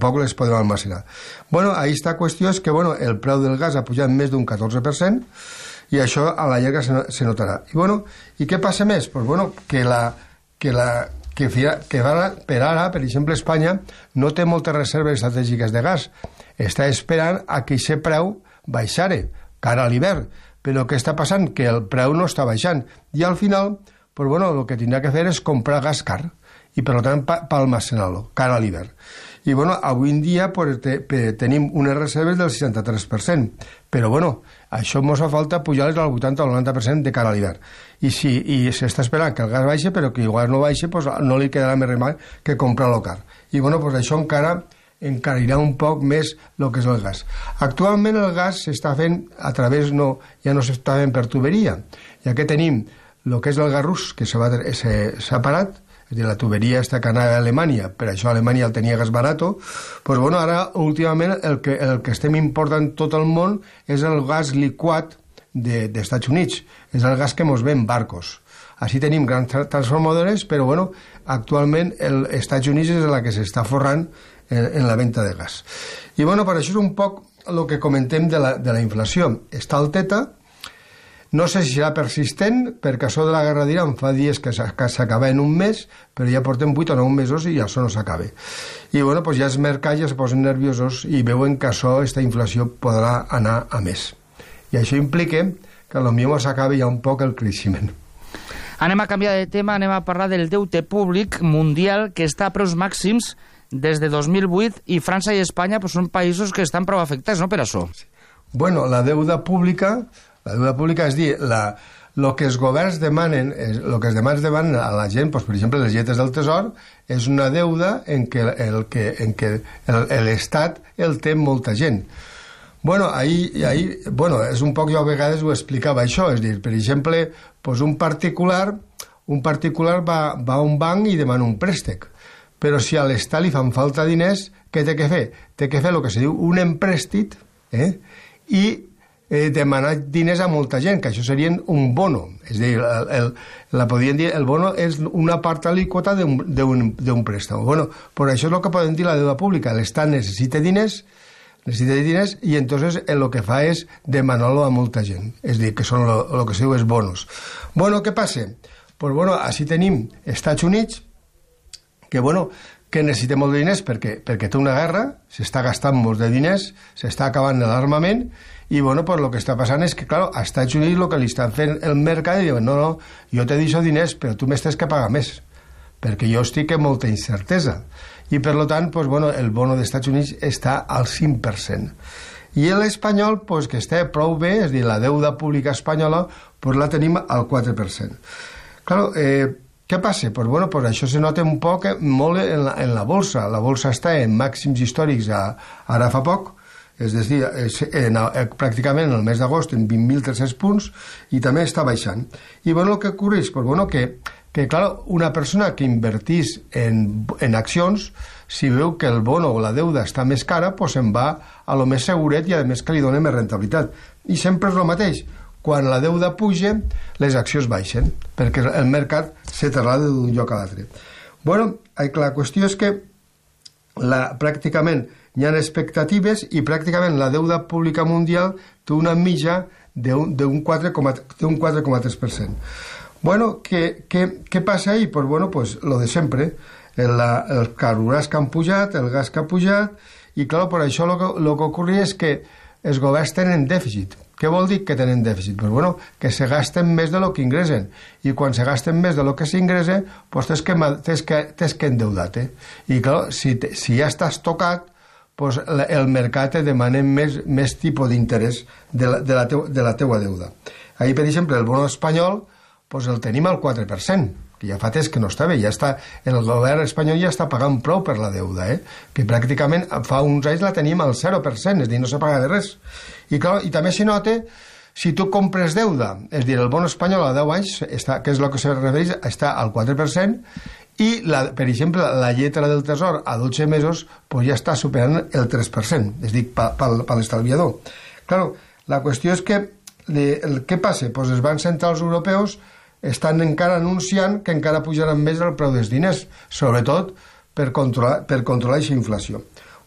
tampoc les podem almacenar. Bueno, aquesta qüestió és que el preu del gas ha pujat més d'un 14% i això a la llarga se notarà. I què passa més? Per ara, per exemple, Espanya no té moltes reserves estratègiques de gas. Està esperant a que aquest preu baixare cara a l'hivern. Però què està passant? Que el preu no està baixant. I al final, el que tindrà que fer és comprar gas car i, per tant, per almacenar-lo cara a l'hivern. I, avui en dia tenim unes reserves del 63%. Però, això ens fa falta pujar-les al 80 o al 90% de cara a l'hivern. I s'està esperant que el gas baixi, però que igual no baixi, no li quedarà més remei que comprar-lo car. I, això encara encarirà un poc més el que és el gas. Actualment el gas s'està fent a través, ja no s'està fent per tuberia, ja que tenim el que és el gas rus, que s'ha parat, és a dir, la tuberia està que anava a Alemanya, per això Alemanya el tenia gas barato, ara últimament el que estem important tot el món és el gas liquat dels Estats Units, és el gas que ens ve en barcos. Així tenim grans transformadores, però actualment els Estats Units és la que s'està forrant en la venda de gas. I per això és un poc el que comentem de la inflació. Està alteta, no sé si serà persistent, perquè això de la guerra d'Iran fa dies que s'acaba en un mes, però ja portem 8 o 9 mesos i això no s'acaba. I ja els mercats ja se posen nerviosos i veuen que aquesta inflació podrà anar a més. I això implica que potser s'acabi ja un poc el creixement. Anem a canviar de tema, anem a parlar del deute públic mundial que està a preus màxims des de 2008 i França i Espanya són països que estan prou afectats, no, per això? La deuda pública és dir, el que els governs demanen, a la gent, per exemple, les lletres del Tresor, és una deuda en què l'Estat el té molta gent. És un poc, jo a vegades ho explicava això, és dir, per exemple, un particular va a un banc i demana un préstec, però si a l'Estat li fan falta diners, què té que fer? Té que fer el que se diu un emprèstit i demanar diners a molta gent, que això serien un bono. És a dir, podríem dir, el bono és una part alíquota d'un préstec. Per això és el que podem dir la deuda pública. L'Estat necessita diners i entonces el que fa és demanar-lo a molta gent. És a dir, que són el que se diu els bonos. Què passa? Així tenim Estats Units, que necessita molt de diners perquè té una guerra, s'està gastant molts de diners, s'està acabant l'armament, i el que està passant és que, clar, als Estats Units el que li estan fent el mercat i diuen, no, jo t'he deixat diners, però tu m'has que pagar més, perquè jo estic en molta incertesa. I, per tant, el bono dels Estats Units està al 5%. I l'espanyol, que està prou bé, és a dir, la deuda pública espanyola, la tenim al 4%. Clar, què passa? Això se nota un poc molt en la bolsa. La bolsa està en màxims històrics ara fa poc, és a dir, pràcticament el mes d'agost en 20.300 punts i també està baixant. I el que ocorreix? Que clar, una persona que invertís en accions, si veu que el bono o la deuda està més cara, se'n va a lo més seguret i a més que li dona més rentabilitat. I sempre és el mateix. Quan la deuda puja, les accions baixen, perquè el mercat se traslada d'un lloc a l'altre. La qüestió és que pràcticament hi ha expectatives i pràcticament la deuda pública mundial té una mitja d'un 4,3%. Què passa ahí? Lo de sempre, els carburants que han pujat, el gas que ha pujat, i clar, per això el que ocorre és que els governs tenen dèficit. Què vol dir que tenen dèficit? Que se gasten més de lo que ingressen. I quan se gasten més de lo que s'ingressa, tens que endeutar-te. I clar, si ja estàs tocat, el mercat te demana més tipus d'interès de la teua deuda. Ahir, per exemple, el bono espanyol el tenim al 4%, que ja fa temps que no està bé. El govern espanyol ja està pagant prou per la deuda, que pràcticament fa uns anys la tenim al 0%, és a dir, no s'ha pagat de res. I també s'hi nota, si tu compres deuda, és a dir, el bono espanyol a 10 anys, que és el que se refereix, està al 4%, i, per exemple, la lletra del Tresor a 12 mesos ja està superant el 3%, és a dir, per l'estalviador. Clar, la qüestió és que què passa? Els bancs centrals europeus estan encara anunciant que encara pujaran més el preu dels diners, sobretot per controlar aquesta inflació.